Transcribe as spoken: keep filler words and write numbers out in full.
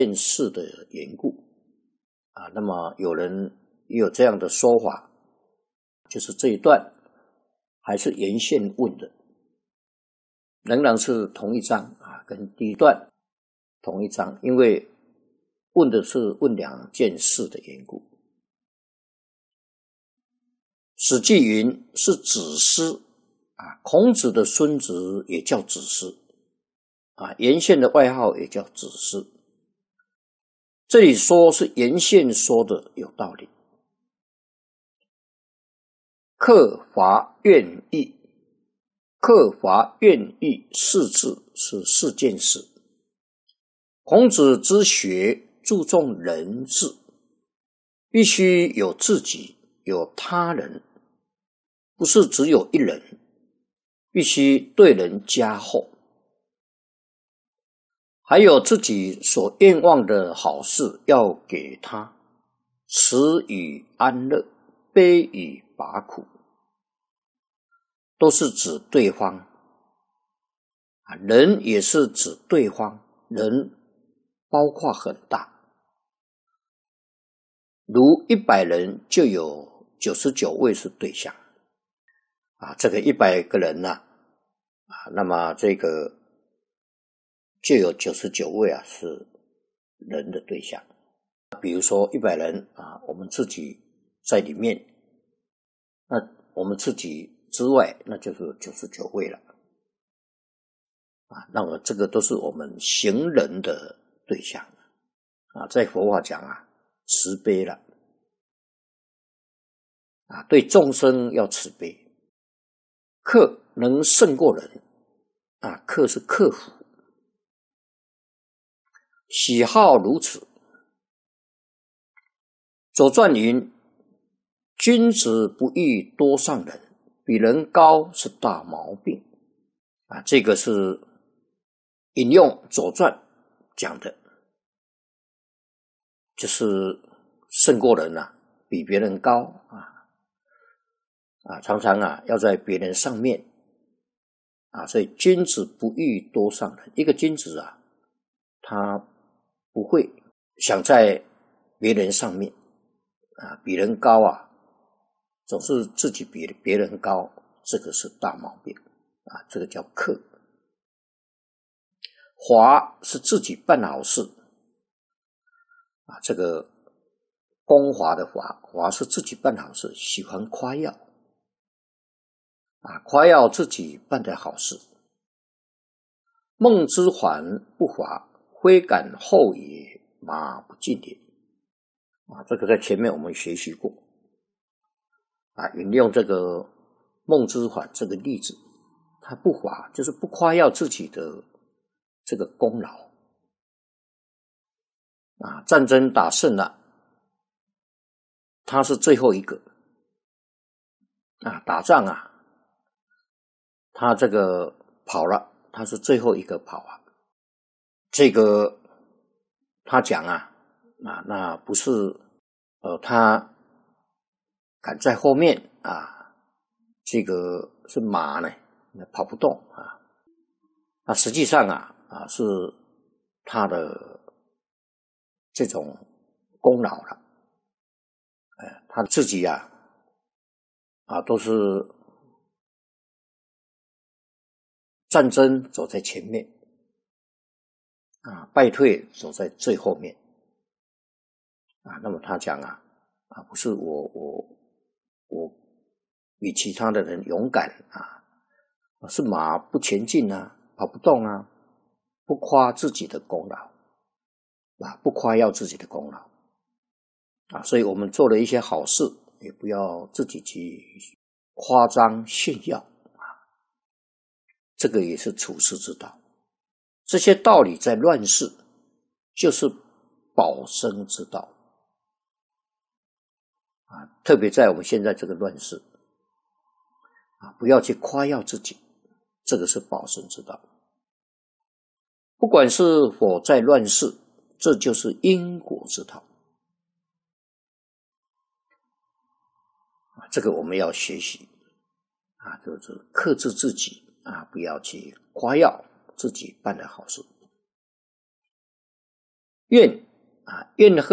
现世的缘故啊。那么有人也有这样的说法，就是这一段还是沿线问的，仍然是同一章啊，跟第一段同一章，因为问的是问两件事的缘故。史记云是子思啊，孔子的孙子也叫子思啊，沿线的外号也叫子思。这里说是沿线说的有道理。克伐愿意，克伐愿意四字是四件事。孔子之学注重人治，必须有自己，有他人，不是只有一人，必须对人加厚，还有自己所愿望的好事要给他，慈以安乐，悲以拔苦，都是指对方，人也是指对方，人包括很大，如一百人就有九十九位是对象啊，这个一百个人呢、啊，啊，那么这个就有九十九位啊是人的对象。比如说一百人啊，我们自己在里面，那我们自己之外，那就是九十九位了啊。那么这个都是我们行人的对象啊，在佛法讲啊，慈悲了啊，对众生要慈悲。克能胜过人啊，克是克服。喜好如此。左传云：君子不欲多上人，比人高是大毛病啊。这个是引用左传讲的，就是胜过人啊，比别人高啊啊，常常啊要在别人上面啊，所以君子不欲多上人。一个君子啊，他不会想在别人上面啊，比人高啊，总是自己比别人高，这个是大毛病啊，这个叫克。华是自己办好事啊，这个光华的华，华是自己办好事，喜欢夸耀啊，夸耀自己办的好事。孟之环不华，挥感后也，马不进也啊，这个在前面我们学习过啊，引用这个孟之环这个例子，他不华就是不夸耀自己的这个功劳啊，战争打胜了，他是最后一个啊，打仗啊，他这个跑了，他是最后一个跑啊，这个他讲啊啊，那不是呃他赶在后面啊，这个是马呢跑不动啊，那实际上啊啊是他的这种功劳了，哎，他自己啊啊都是战争走在前面啊，败退走在最后面啊。那么他讲啊啊，不是我我我比其他的人勇敢啊，是马不前进啊，跑不动啊，不夸自己的功劳啊，不夸耀自己的功劳啊。所以我们做了一些好事，也不要自己去夸张炫耀啊，这个也是处世之道。这些道理在乱世就是保身之道啊，特别在我们现在这个乱世啊，不要去夸耀自己，这个是保身之道。不管是否在乱世，这就是因果之道啊，这个我们要学习啊，就是克制自己啊，不要去夸耀自己办的好事。 怨啊怨恨。